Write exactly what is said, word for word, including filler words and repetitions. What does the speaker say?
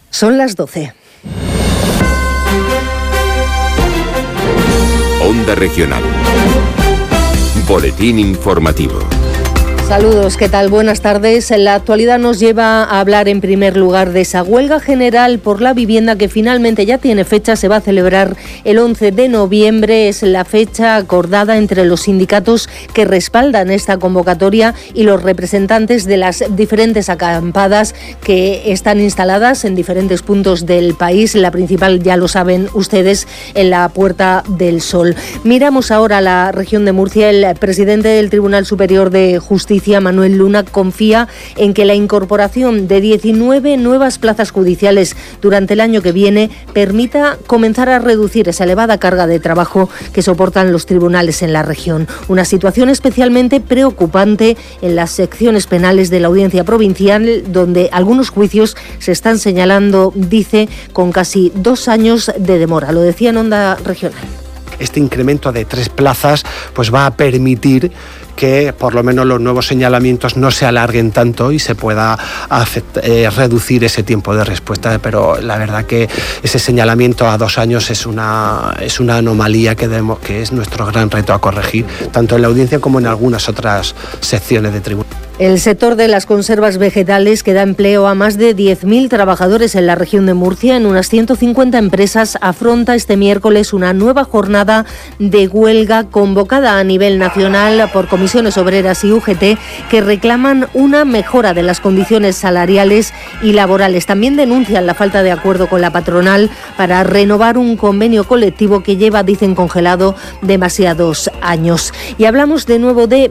Son las doce. Onda Regional. Boletín informativo. Saludos, ¿qué tal? Buenas tardes. La actualidad nos lleva a hablar en primer lugar de esa huelga general por la vivienda que finalmente ya tiene fecha. Se va a celebrar el once de noviembre. Es la fecha acordada entre los sindicatos que respaldan esta convocatoria y los representantes de las diferentes acampadas que están instaladas en diferentes puntos del país. La principal, ya lo saben ustedes, en la Puerta del Sol. Miramos ahora a la región de Murcia. El presidente del Tribunal Superior de Justicia, Manuel Luna, confía en que la incorporación de diecinueve nuevas plazas judiciales durante el año que viene permita comenzar a reducir esa elevada carga de trabajo que soportan los tribunales en la región. Una situación especialmente preocupante en las secciones penales de la Audiencia Provincial, donde algunos juicios se están señalando, dice, con casi dos años de demora. Lo decía en Onda Regional. Este incremento de tres plazas pues va a permitir que por lo menos los nuevos señalamientos no se alarguen tanto y se pueda aceptar, eh, reducir ese tiempo de respuesta, pero la verdad que ese señalamiento a dos años es una, es una anomalía que, debemos, que es nuestro gran reto a corregir, tanto en la audiencia como en algunas otras secciones de tribunal. El sector de las conservas vegetales, que da empleo a más de diez mil trabajadores en la región de Murcia, en unas ciento cincuenta empresas, afronta este miércoles una nueva jornada de huelga convocada a nivel nacional por comisiones obreras y U G T, que reclaman una mejora de las condiciones salariales y laborales. También denuncian la falta de acuerdo con la patronal para renovar un convenio colectivo que lleva, dicen, congelado demasiados años. Y hablamos de nuevo de